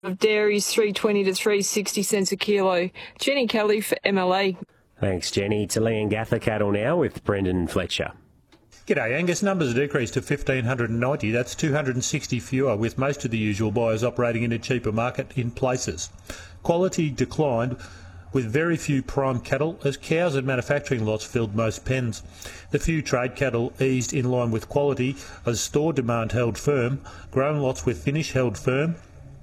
of dairies, 3.20 to 3.60 cents a kilo. Jenny Kelly for MLA. Thanks, Jenny. To Leongatha Cattle now with Brendan Fletcher. G'day Angus, numbers decreased to 1,590, that's 260 fewer, with most of the usual buyers operating in a cheaper market in places. Quality declined with very few prime cattle as cows and manufacturing lots filled most pens. The few trade cattle eased in line with quality as store demand held firm, grown lots with finish held firm.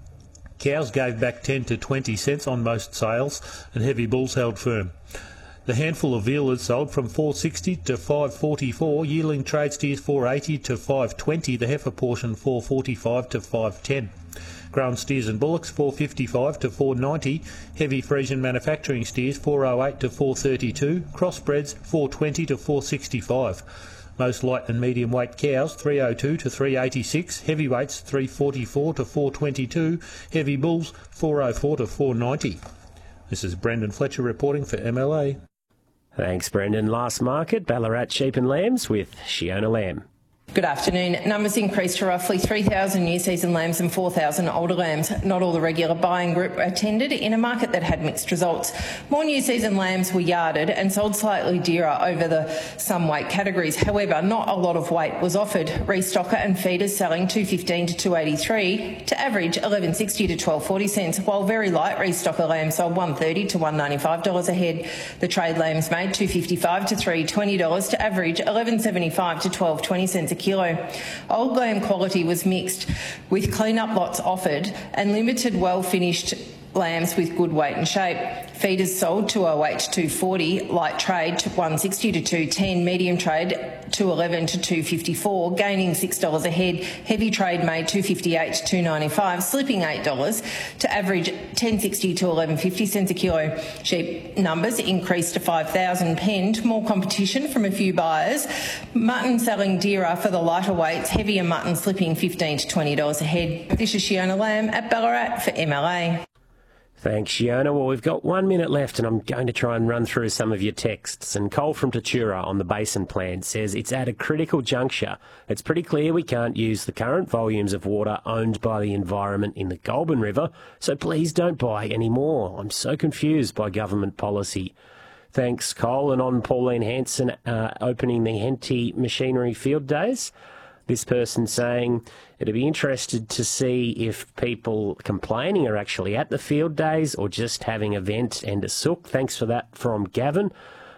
Cows gave back 10 to 20 cents on most sales and heavy bulls held firm. The handful of veal sold from $4.60 to $5.44, yearling trade steers $4.80 to $5.20, the heifer portion $4.45 to $5.10. Grown steers and bullocks $4.55 to $4.90, heavy Friesian manufacturing steers $4.08 to $4.32, crossbreds $4.20 to $4.65. Most light and medium weight cows $3.02 to $3.86, heavyweights $3.44 to $4.22, heavy bulls $4.04 to $4.90. This is Brendan Fletcher reporting for MLA. Thanks, Brendan. Last market, Ballarat Sheep and Lambs with Shiona Lamb. Good afternoon. Numbers increased to roughly 3,000 new season lambs and 4,000 older lambs. Not all the regular buying group attended in a market that had mixed results. More new season lambs were yarded and sold slightly dearer over the some weight categories. However, not a lot of weight was offered. Restocker and feeders selling $2.15 to $2.83 to average $11.60 to $12.40 cents, while very light restocker lambs sold $1.30 to $1.95 a head. The trade lambs made $2.55 to $3.20 to average $11.75 to $12.20 cents a kilo. Old lamb quality was mixed, with clean-up lots offered and limited well-finished lambs with good weight and shape. Feeders sold $2.08 to $2.40, light trade to $1.60 to $2.10, medium trade $2.11 to $2.54, gaining $6 a head. Heavy trade made $2.58 to $2.95, slipping $8 to average $10.60 to $11.50 cents a kilo. Sheep numbers increased to 5,000 penned, more competition from a few buyers. Mutton selling dearer for the lighter weights, heavier mutton slipping $15 to $20 a head. This is Shiona Lamb at Ballarat for MLA. Thanks, Shiona. Well, we've got 1 minute left and I'm going to try and run through some of your texts. And Cole from Tatura on the Basin Plan says it's at a critical juncture. It's pretty clear we can't use the current volumes of water owned by the environment in the Goulburn River, so please don't buy any more. I'm so confused by government policy. Thanks, Cole. And on Pauline Hanson opening the Henty Machinery Field Days, this person saying it'd be interested to see if people complaining are actually at the field days or just having a vent and a sook. Thanks for that from Gavin.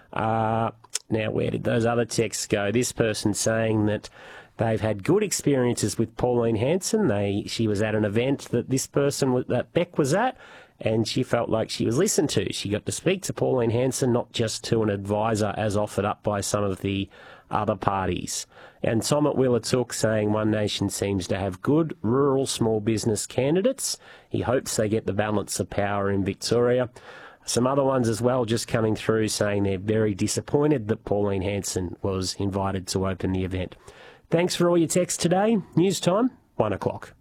Now, where did those other texts go? This person saying that they've had good experiences with Pauline Hanson. She was at an event that Beck was at, and she felt like she was listened to. She got to speak to Pauline Hanson, not just to an advisor as offered up by some of the other parties. And Tom at Willatook saying One Nation seems to have good rural small business candidates. He hopes they get the balance of power in Victoria. Some other ones as well just coming through saying they're very disappointed that Pauline Hanson was invited to open the event. Thanks for all your texts today. News time, 1 o'clock.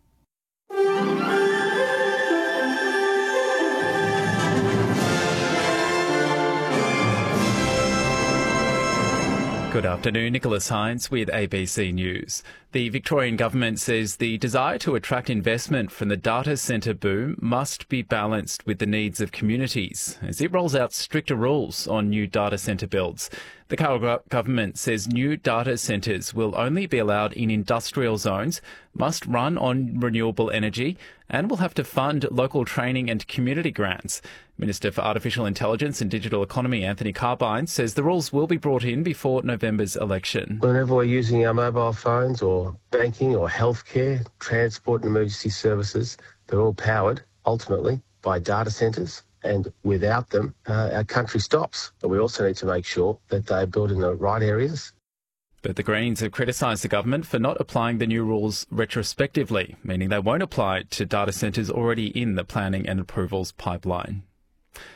Good afternoon, Nicholas Hines with ABC News. The Victorian Government says the desire to attract investment from the data centre boom must be balanced with the needs of communities as it rolls out stricter rules on new data centre builds. The Carroll Government says new data centres will only be allowed in industrial zones, must run on renewable energy, and will have to fund local training and community grants. Minister for Artificial Intelligence and Digital Economy, Anthony Carbine, says the rules will be brought in before November's election. Whenever we're using our mobile phones or banking or healthcare, transport and emergency services, they're all powered, ultimately, by data centres. And without them, our country stops. But we also need to make sure that they're built in the right areas. But the Greens have criticised the government for not applying the new rules retrospectively, meaning they won't apply to data centres already in the planning and approvals pipeline.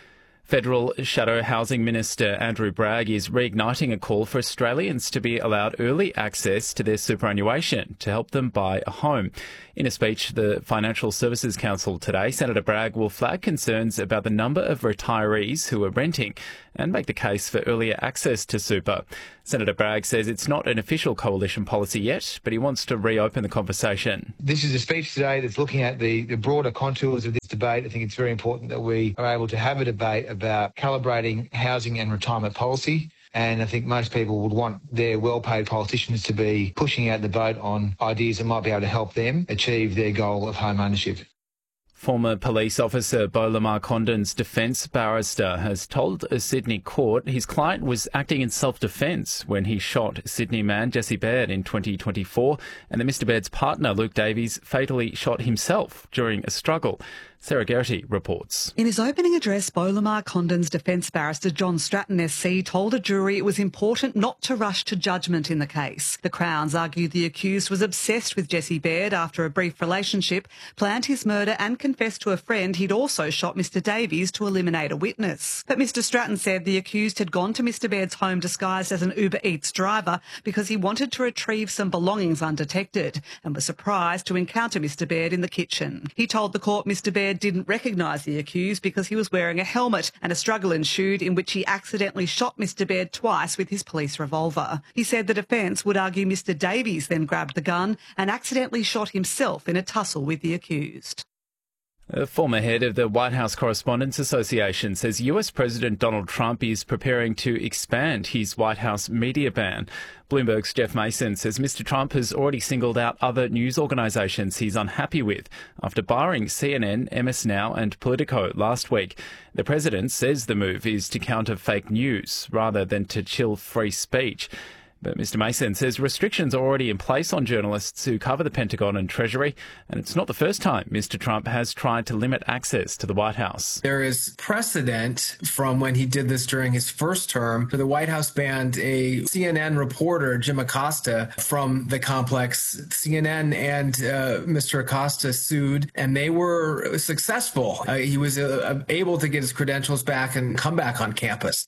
Federal Shadow Housing Minister Andrew Bragg is reigniting a call for Australians to be allowed early access to their superannuation to help them buy a home. In a speech to the Financial Services Council today, Senator Bragg will flag concerns about the number of retirees who are renting and make the case for earlier access to super. Senator Bragg says it's not an official coalition policy yet, but he wants to reopen the conversation. This is a speech today that's looking at the broader contours of this debate. I think it's very important that we are able to have a debate about calibrating housing and retirement policy. And I think most people would want their well-paid politicians to be pushing out the vote on ideas that might be able to help them achieve their goal of home ownership. Former police officer Beau Lamar Condon's defence barrister has told a Sydney court his client was acting in self-defence when he shot Sydney man Jesse Baird in 2024 and that Mr Baird's partner Luke Davies fatally shot himself during a struggle. Sarah Geraghty reports. In his opening address, Beau Lamar Condon's defence barrister John Stratton SC told a jury it was important not to rush to judgment in the case. The Crowns argued the accused was obsessed with Jesse Baird after a brief relationship, planned his murder and confessed to a friend he'd also shot Mr Davies to eliminate a witness. But Mr Stratton said the accused had gone to Mr Baird's home disguised as an Uber Eats driver because he wanted to retrieve some belongings undetected and was surprised to encounter Mr Baird in the kitchen. He told the court Mr Baird didn't recognise the accused because he was wearing a helmet, and a struggle ensued in which he accidentally shot Mr Baird twice with his police revolver. He said the defence would argue Mr Davies then grabbed the gun and accidentally shot himself in a tussle with the accused. The former head of the White House Correspondents Association says US President Donald Trump is preparing to expand his White House media ban. Bloomberg's Jeff Mason says Mr Trump has already singled out other news organisations he's unhappy with after barring CNN, MS Now and Politico last week. The president says the move is to counter fake news rather than to chill free speech. But Mr Mason says restrictions are already in place on journalists who cover the Pentagon and Treasury, and it's not the first time Mr Trump has tried to limit access to the White House. There is precedent from when he did this during his first term. The White House banned a CNN reporter, Jim Acosta, from the complex. CNN and Mr Acosta sued, and they were successful. He was able to get his credentials back and come back on campus.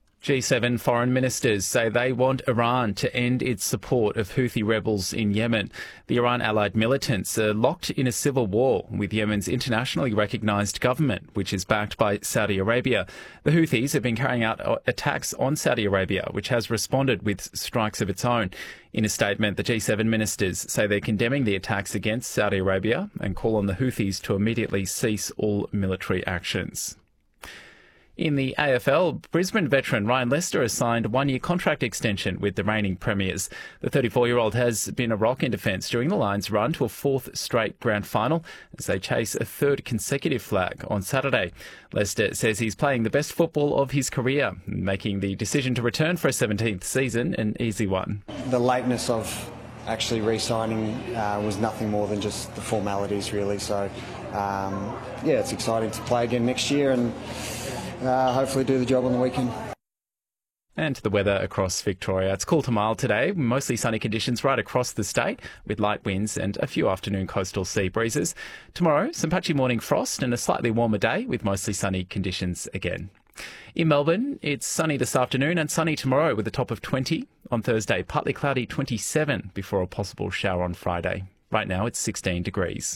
G7 foreign ministers say they want Iran to end its support of Houthi rebels in Yemen. The Iran-allied militants are locked in a civil war with Yemen's internationally recognised government, which is backed by Saudi Arabia. The Houthis have been carrying out attacks on Saudi Arabia, which has responded with strikes of its own. In a statement, the G7 ministers say they're condemning the attacks against Saudi Arabia and call on the Houthis to immediately cease all military actions. In the AFL, Brisbane veteran Ryan Lester has signed a one-year contract extension with the reigning premiers. The 34-year-old has been a rock in defence during the Lions' run to a fourth straight grand final as they chase a third consecutive flag on Saturday. Lester says he's playing the best football of his career, making the decision to return for a 17th season an easy one. The lateness of actually re-signing was nothing more than just the formalities, really. So, it's exciting to play again next year and hopefully do the job on the weekend. And the weather across Victoria. It's cool to mild today, mostly sunny conditions right across the state with light winds and a few afternoon coastal sea breezes. Tomorrow, some patchy morning frost and a slightly warmer day with mostly sunny conditions again. In Melbourne, it's sunny this afternoon and sunny tomorrow with a top of 20. On Thursday, partly cloudy 27 before a possible shower on Friday. Right now, it's 16 degrees.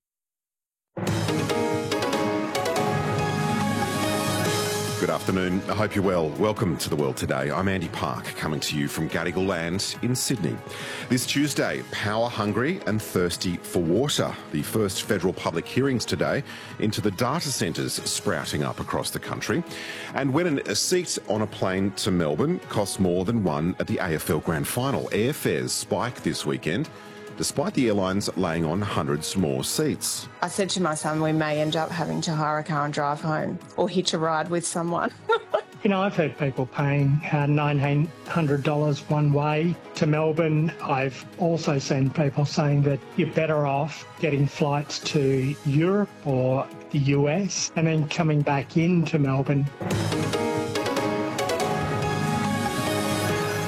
Good afternoon. I hope you're well. Welcome to The World Today. I'm Andy Park, coming to you from Gadigal Land in Sydney. This Tuesday, power hungry and thirsty for water. The first federal public hearings today into the data centres sprouting up across the country. And when a seat on a plane to Melbourne costs more than one at the AFL Grand Final, airfares spike this weekend, despite the airlines laying on hundreds more seats. I said to my son, we may end up having to hire a car and drive home or hitch a ride with someone. I've heard people paying $1,900 one way to Melbourne. I've also seen people saying that you're better off getting flights to Europe or the US and then coming back into Melbourne.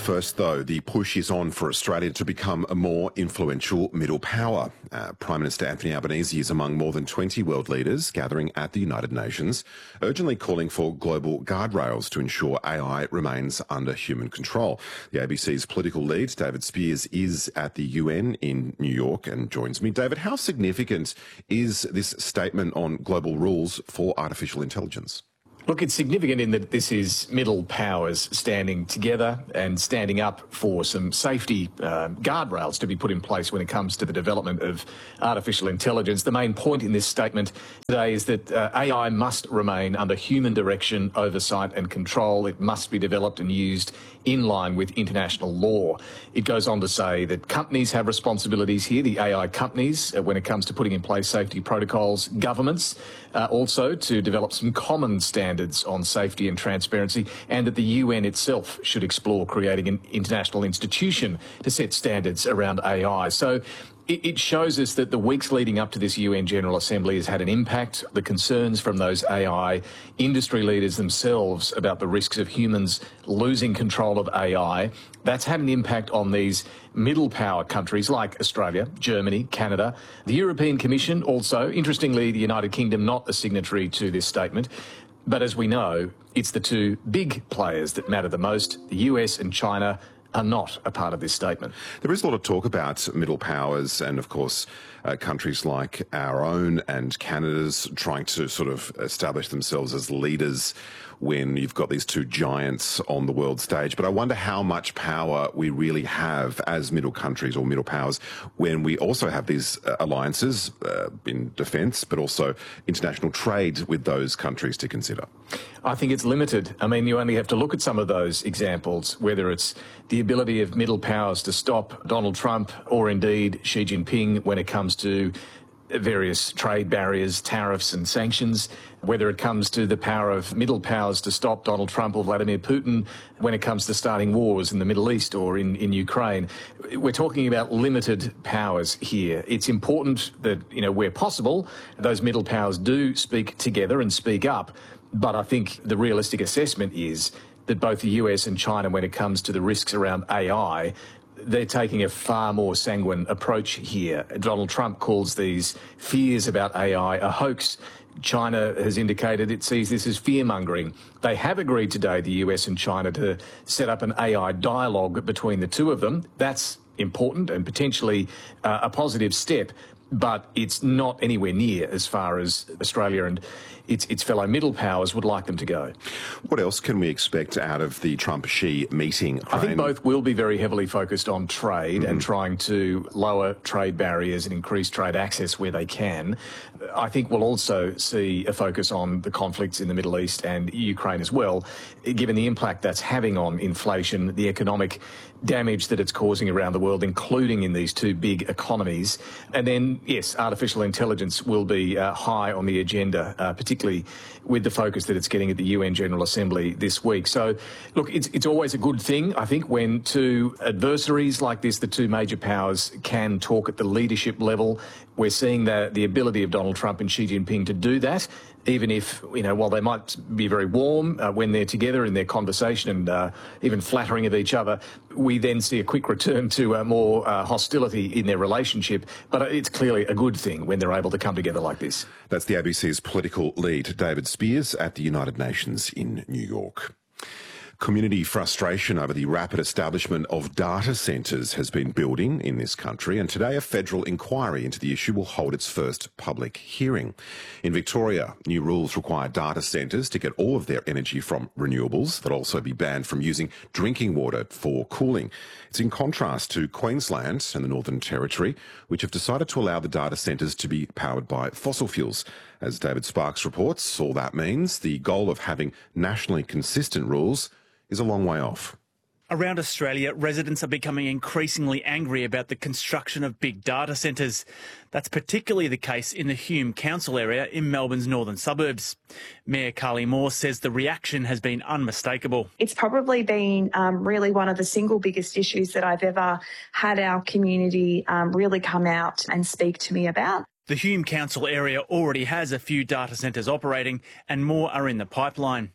First, though, the push is on for Australia to become a more influential middle power. Prime Minister Anthony Albanese is among more than 20 world leaders gathering at the United Nations, urgently calling for global guardrails to ensure AI remains under human control. The ABC's political lead, David Spears, is at the UN in New York and joins me. David, how significant is this statement on global rules for artificial intelligence? Look, it's significant in that this is middle powers standing together and standing up for some safety guardrails to be put in place when it comes to the development of artificial intelligence. The main point in this statement today is that AI must remain under human direction, oversight and control. It must be developed and used in line with international law. It goes on to say that companies have responsibilities here, the AI companies, when it comes to putting in place safety protocols, governments also to develop some common standards on safety and transparency, and that the UN itself should explore creating an international institution to set standards around AI. So it shows us that the weeks leading up to this UN General Assembly has had an impact. The concerns from those AI industry leaders themselves about the risks of humans losing control of AI, that's had an impact on these middle power countries like Australia, Germany, Canada. The European Commission also, interestingly, the United Kingdom not a signatory to this statement. But as we know, it's the two big players that matter the most, the US and China, are not a part of this statement. There is a lot of talk about middle powers and, of course, countries like our own and Canada's trying to sort of establish themselves as leaders when you've got these two giants on the world stage. But I wonder how much power we really have as middle countries or middle powers when we also have these alliances in defence, but also international trade with those countries to consider. I think it's limited. I mean, you only have to look at some of those examples, whether it's the ability of middle powers to stop Donald Trump or indeed Xi Jinping when it comes to various trade barriers, tariffs and sanctions, whether it comes to the power of middle powers to stop Donald Trump or Vladimir Putin when it comes to starting wars in the Middle East or in Ukraine. We're talking about limited powers here. It's important that, where possible, those middle powers do speak together and speak up. But I think the realistic assessment is that both the US and China, when it comes to the risks around AI, they're taking a far more sanguine approach here. Donald Trump calls these fears about AI a hoax. China has indicated it sees this as fear-mongering. They have agreed today, the US and China, to set up an AI dialogue between the two of them. That's important and potentially a positive step, but it's not anywhere near as far as Australia and its fellow middle powers would like them to go. What else can we expect out of the Trump-Xi meeting? I think both will be very heavily focused on trade and trying to lower trade barriers and increase trade access where they can. I think we'll also see a focus on the conflicts in the Middle East and Ukraine as well, given the impact that's having on inflation, the economic damage that it's causing around the world, including in these two big economies. And then, yes, artificial intelligence will be high on the agenda, particularly with the focus that it's getting at the UN General Assembly this week. So, look, it's always a good thing, I think, when two adversaries like this, the two major powers, can talk at the leadership level. We're seeing the ability of Donald Trump and Xi Jinping to do that, even if, while they might be very warm when they're together in their conversation and even flattering of each other, we then see a quick return to more hostility in their relationship. But it's clearly a good thing when they're able to come together like this. That's the ABC's political lead, David Spears, at the United Nations in New York. Community frustration over the rapid establishment of data centres has been building in this country, and today a federal inquiry into the issue will hold its first public hearing. In Victoria, new rules require data centres to get all of their energy from renewables. They'll also be banned from using drinking water for cooling. It's in contrast to Queensland and the Northern Territory, which have decided to allow the data centres to be powered by fossil fuels. As David Sparks reports, all that means the goal of having nationally consistent rules is a long way off. Around Australia, residents are becoming increasingly angry about the construction of big data centres. That's particularly the case in the Hume Council area in Melbourne's northern suburbs. Mayor Carly Moore says the reaction has been unmistakable. It's probably been really one of the single biggest issues that I've ever had our community really come out and speak to me about. The Hume Council area already has a few data centres operating and more are in the pipeline.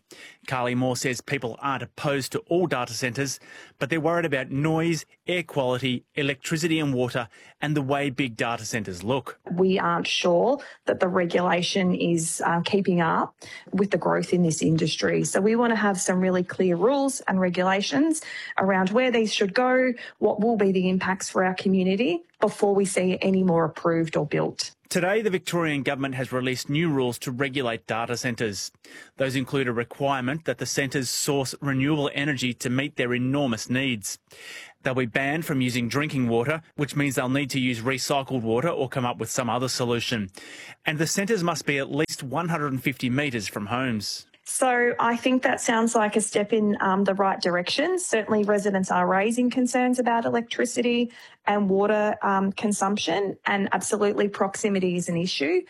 Carly Moore says people aren't opposed to all data centres, but they're worried about noise, air quality, electricity and water, and the way big data centres look. We aren't sure that the regulation is keeping up with the growth in this industry. So we want to have some really clear rules and regulations around where these should go, what will be the impacts for our community before we see any more approved or built. Today, the Victorian Government has released new rules to regulate data centres. Those include a requirement that the centres source renewable energy to meet their enormous needs. They'll be banned from using drinking water, which means they'll need to use recycled water or come up with some other solution. And the centres must be at least 150 metres from homes. So I think that sounds like a step in the right direction. Certainly residents are raising concerns about electricity and water consumption, and absolutely proximity is an issue.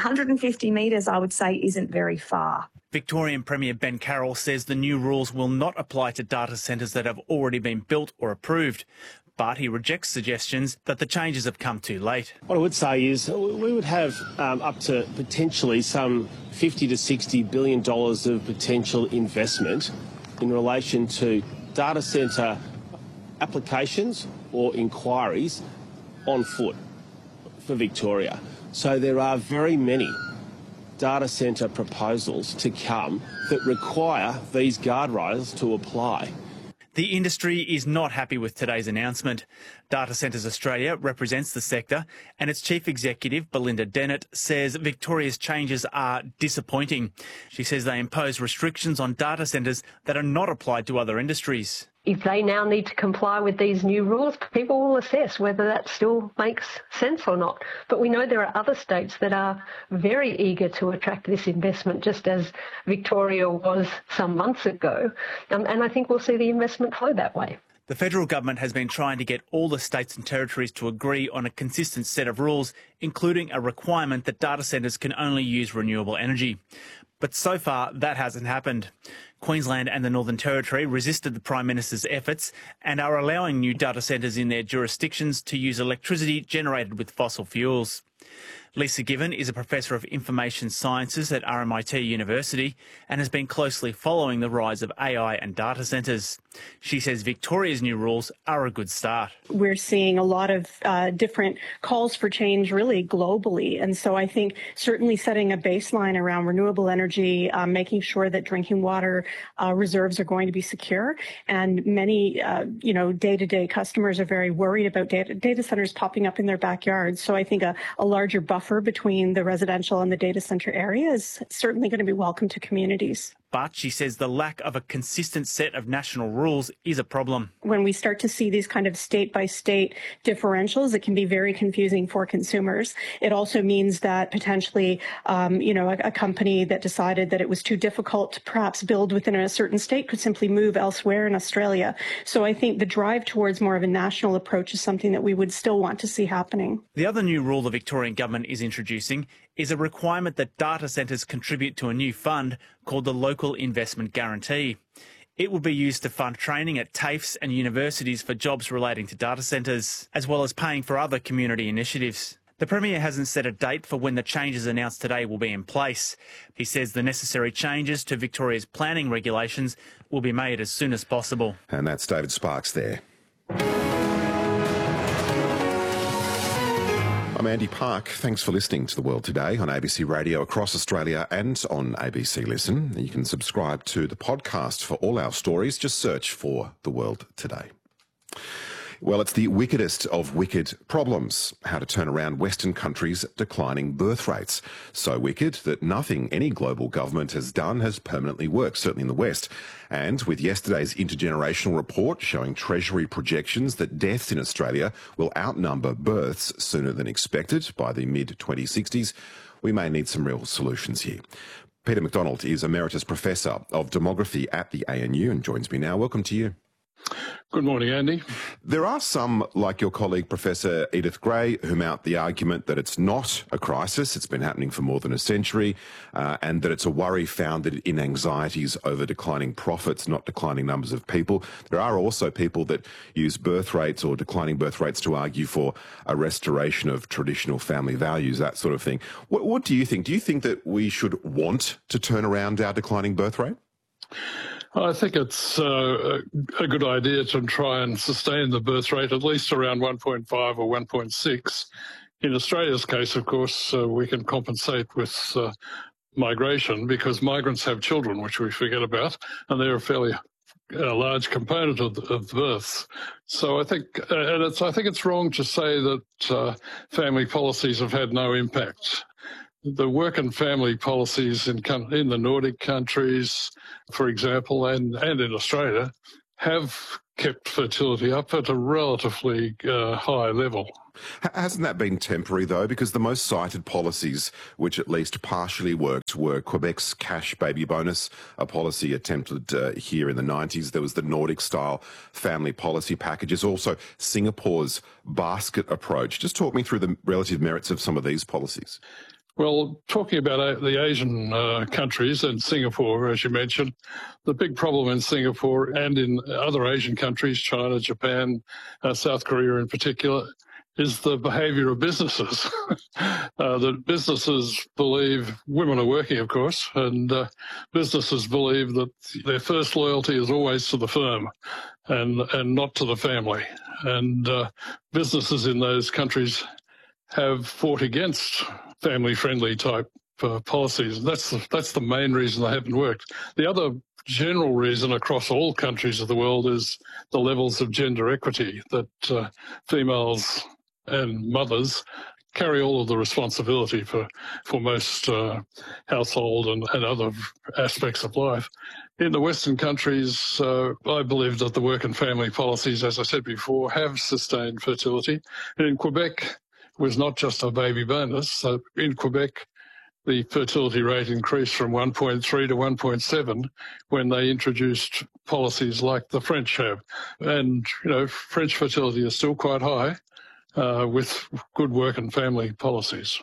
150 metres, I would say, isn't very far. Victorian Premier Ben Carroll says the new rules will not apply to data centres that have already been built or approved. But he rejects suggestions that the changes have come too late. What I would say is we would have up to potentially some $50 to $60 billion of potential investment in relation to data centre applications or inquiries on foot for Victoria. So there are very many data centre proposals to come that require these guardrails to apply. The industry is not happy with today's announcement. Data Centres Australia represents the sector, and its chief executive, Belinda Dennett, says Victoria's changes are disappointing. She says they impose restrictions on data centres that are not applied to other industries. If they now need to comply with these new rules, people will assess whether that still makes sense or not. But we know there are other states that are very eager to attract this investment, just as Victoria was some months ago. And I think we'll see the investment flow that way. The federal government has been trying to get all the states and territories to agree on a consistent set of rules, including a requirement that data centres can only use renewable energy. But so far, that hasn't happened. Queensland and the Northern Territory resisted the Prime Minister's efforts and are allowing new data centres in their jurisdictions to use electricity generated with fossil fuels. Lisa Given is a Professor of Information Sciences at RMIT University and has been closely following the rise of AI and data centres. She says Victoria's new rules are a good start. We're seeing a lot of different calls for change really globally. And so I think certainly setting a baseline around renewable energy, making sure that drinking water reserves are going to be secure. And many, day-to-day customers are very worried about data centers popping up in their backyards. So I think a larger buffer between the residential and the data center area is certainly going to be welcome to communities. But she says the lack of a consistent set of national rules is a problem. When we start to see these kind of state-by-state differentials, it can be very confusing for consumers. It also means that potentially, a company that decided that it was too difficult to perhaps build within a certain state could simply move elsewhere in Australia. So I think the drive towards more of a national approach is something that we would still want to see happening. The other new rule the Victorian government is introducing is a requirement that data centres contribute to a new fund called the Local Investment Guarantee. It will be used to fund training at TAFEs and universities for jobs relating to data centres, as well as paying for other community initiatives. The Premier hasn't set a date for when the changes announced today will be in place. He says the necessary changes to Victoria's planning regulations will be made as soon as possible. And that's David Sparks there. I'm Andy Park. Thanks for listening to The World Today on ABC Radio across Australia and on ABC Listen. You can subscribe to the podcast for all our stories. Just search for The World Today. Well, it's the wickedest of wicked problems, how to turn around Western countries' declining birth rates. So wicked that nothing any global government has done has permanently worked, certainly in the West. And with yesterday's intergenerational report showing Treasury projections that deaths in Australia will outnumber births sooner than expected by the mid-2060s, we may need some real solutions here. Peter McDonald is Emeritus Professor of Demography at the ANU and joins me now. Welcome to you. Good morning, Andy. There are some, like your colleague Professor Edith Gray, who mount the argument that it's not a crisis, it's been happening for more than a century, and that it's a worry founded in anxieties over declining profits, not declining numbers of people. There are also people that use birth rates or declining birth rates to argue for a restoration of traditional family values, that sort of thing. What do you think? Do you think that we should want to turn around our declining birth rate? I think it's a good idea to try and sustain the birth rate at least around 1.5 or 1.6. In Australia's case, of course, we can compensate with migration because migrants have children, which we forget about, and they're a fairly large component of births. So I think, I think it's wrong to say that family policies have had no impact. The work and family policies in the Nordic countries, for example, and in Australia, have kept fertility up at a relatively high level. Hasn't that been temporary, though? Because the most cited policies, which at least partially worked, were Quebec's cash baby bonus, a policy attempted here in the 90s. There was the Nordic-style family policy packages, also Singapore's basket approach. Just talk me through the relative merits of some of these policies. Well, talking about the Asian countries and Singapore, as you mentioned, the big problem in Singapore and in other Asian countries, China, Japan, South Korea in particular, is the behaviour of businesses. That businesses believe, women are working, of course, and businesses believe that their first loyalty is always to the firm and not to the family. And businesses in those countries have fought against family-friendly type policies. That's the main reason they haven't worked. The other general reason across all countries of the world is the levels of gender equity, that females and mothers carry all of the responsibility for most household and other aspects of life. In the Western countries, I believe that the work and family policies, as I said before, have sustained fertility. And in Quebec, was not just a baby bonus. In Quebec, the fertility rate increased from 1.3 to 1.7 when they introduced policies like the French have. And, French fertility is still quite high with good work and family policies.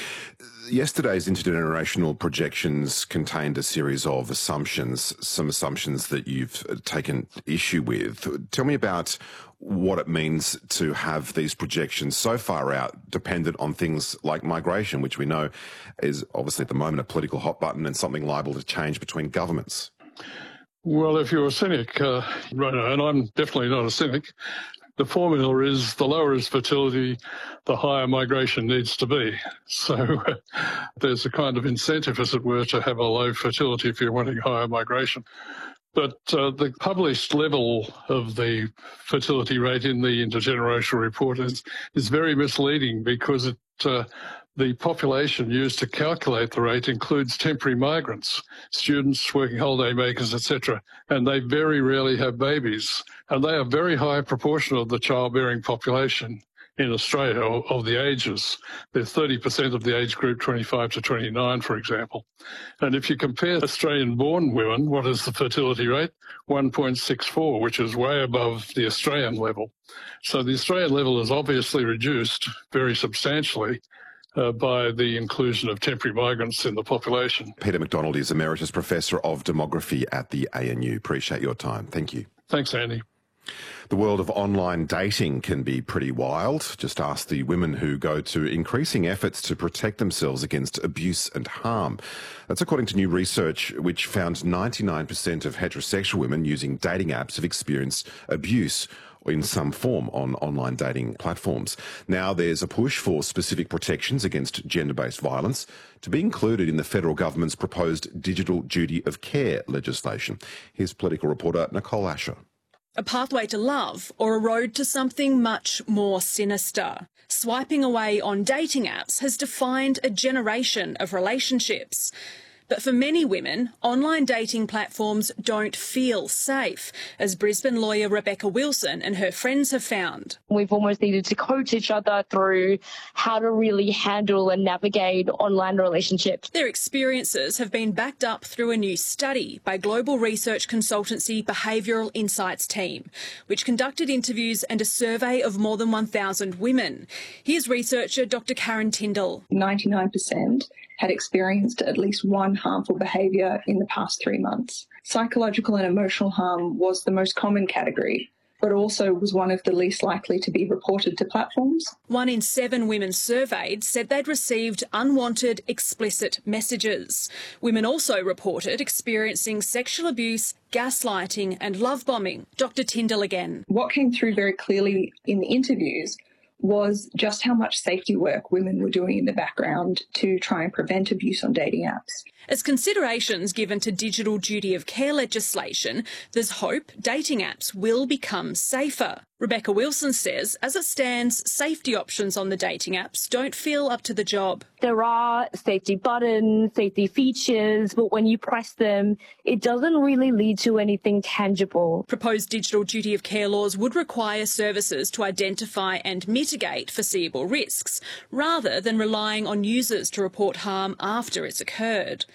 Yesterday's intergenerational projections contained a series of assumptions, some assumptions that you've taken issue with. Tell me about what it means to have these projections so far out dependent on things like migration, which we know is obviously at the moment a political hot button and something liable to change between governments. Well, if you're a cynic, and I'm definitely not a cynic, the formula is the lower is fertility, the higher migration needs to be. So there's a kind of incentive, as it were, to have a low fertility if you're wanting higher migration. But the published level of the fertility rate in the intergenerational report is very misleading because the population used to calculate the rate includes temporary migrants, students, working holiday makers, etc., and they very rarely have babies. And they are a very high proportion of the childbearing population in Australia of the ages. They're 30% of the age group 25 to 29, for example. And if you compare Australian-born women, what is the fertility rate? 1.64, which is way above the Australian level. So the Australian level is obviously reduced very substantially by the inclusion of temporary migrants in the population. Peter McDonald is Emeritus Professor of Demography at the ANU. Appreciate your time. Thank you. Thanks, Andy. The world of online dating can be pretty wild. Just ask the women who go to increasing efforts to protect themselves against abuse and harm. That's according to new research which found 99% of heterosexual women using dating apps have experienced abuse in some form on online dating platforms. Now there's a push for specific protections against gender-based violence to be included in the federal government's proposed digital duty of care legislation. Here's political reporter Nicole Asher. A pathway to love or a road to something much more sinister. Swiping away on dating apps has defined a generation of relationships. But for many women, online dating platforms don't feel safe, as Brisbane lawyer Rebecca Wilson and her friends have found. We've almost needed to coach each other through how to really handle and navigate online relationships. Their experiences have been backed up through a new study by global research consultancy Behavioural Insights team, which conducted interviews and a survey of more than 1,000 women. Here's researcher Dr Karen Tyndall. 99% had experienced at least one harmful behaviour in the past 3 months. Psychological and emotional harm was the most common category, but also was one of the least likely to be reported to platforms. 1 in 7 women surveyed said they'd received unwanted, explicit messages. Women also reported experiencing sexual abuse, gaslighting and love bombing. Dr Tyndall again. What came through very clearly in the interviews was just how much safety work women were doing in the background to try and prevent abuse on dating apps. As considerations given to digital duty of care legislation, there's hope dating apps will become safer. Rebecca Wilson says, as it stands, safety options on the dating apps don't feel up to the job. There are safety buttons, safety features, but when you press them, it doesn't really lead to anything tangible. Proposed digital duty of care laws would require services to identify and mitigate foreseeable risks, rather than relying on users to report harm after it's occurred.